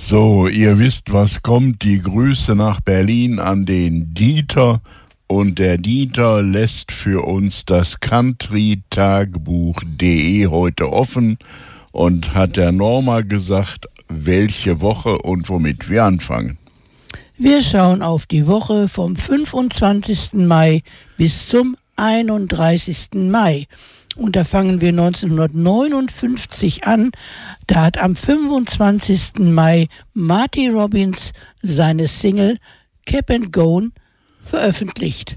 So, ihr wisst, was kommt. Die Grüße nach Berlin an den Dieter. Und der Dieter lässt für uns das countrytagebuch.de heute offen und hat der Norma gesagt, welche Woche und womit wir anfangen. Wir schauen auf die Woche vom 25. Mai bis zum 31. Mai. Und da fangen wir 1959 an. Da hat am 25. Mai Marty Robbins seine Single Cap and Gone veröffentlicht.